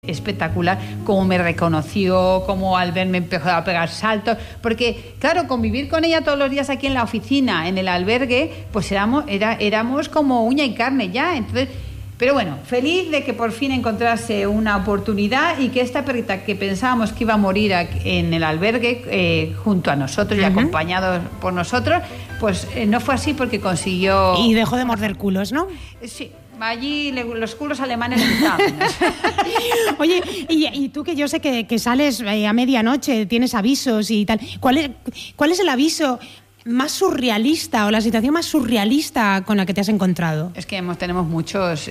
espectacular, cómo me reconoció, cómo al verme empezó a pegar saltos, porque claro, convivir con ella todos los días aquí en la oficina, en el albergue, pues éramos como uña y carne ya, entonces, pero bueno, feliz de que por fin encontrase una oportunidad y que esta perrita que pensábamos que iba a morir en el albergue junto a nosotros y acompañados por nosotros, pues no fue así porque consiguió... Y dejó de morder culos, ¿no? Sí. Allí los culos alemanes les gustaban. Oye, y tú que yo sé que sales a medianoche, tienes avisos y tal, ¿cuál es el aviso más surrealista o la situación más surrealista con la que te has encontrado? Es que tenemos muchos,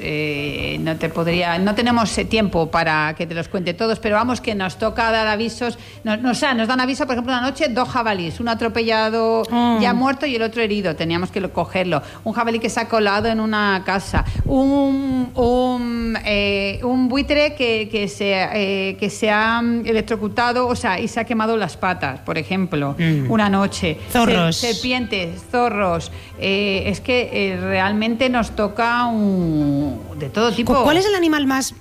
no tenemos tiempo para que te los cuente todos, pero vamos, que nos toca dar avisos, nos dan aviso, por ejemplo, una noche 2 jabalíes, uno atropellado ya muerto y el otro herido, teníamos que cogerlo, un jabalí que se ha colado en una casa, un buitre que se ha electrocutado, o sea, y se ha quemado las patas, por ejemplo, una noche. Zorros. Serpientes, zorros, es que realmente nos toca de todo tipo. ¿Cuál es el animal más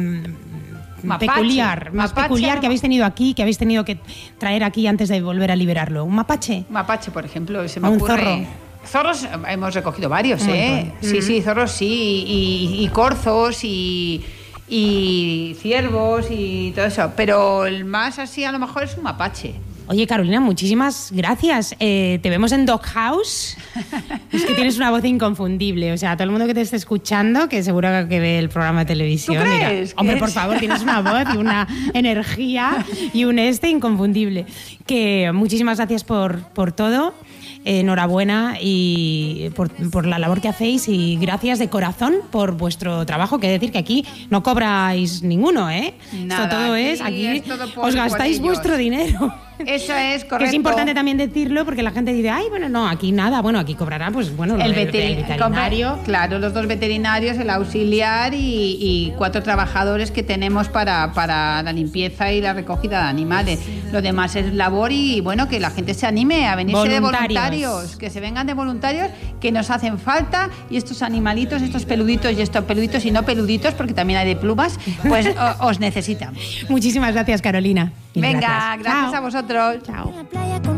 peculiar que habéis tenido aquí, que habéis tenido que traer aquí antes de volver a liberarlo? ¿Un mapache? Un mapache, por ejemplo, se me ¿Un ocurre. zorro? Zorros hemos recogido varios, Sí, zorros sí, y corzos y ciervos y todo eso, pero el más así a lo mejor es un mapache. Oye, Carolina, muchísimas gracias. Te vemos en Doghouse. Es que tienes una voz inconfundible. O sea, todo el mundo que te esté escuchando, que seguro que ve el programa de televisión. ¿Tú crees? Hombre, por favor, tienes una voz y una energía y un inconfundible. Que muchísimas gracias por todo. Enhorabuena y por la labor que hacéis y gracias de corazón por vuestro trabajo, que decir que aquí no cobráis ninguno, ¿eh? Nada, esto todo aquí os gastáis vuestro dinero. Eso es correcto. Que es importante también decirlo porque la gente dice, ay, bueno, no, aquí nada, bueno, aquí cobrará, pues bueno, el veterinario. Claro, los 2 veterinarios, el auxiliar y 4 trabajadores que tenemos para la limpieza y la recogida de animales. Lo demás es labor y bueno, que la gente se anime a venirse de voluntarios, que se vengan de voluntarios, que nos hacen falta y estos animalitos, estos peluditos y no peluditos, porque también hay de plumas, pues os necesitan. Muchísimas gracias, Carolina. Venga, gracias a vosotros. Chao.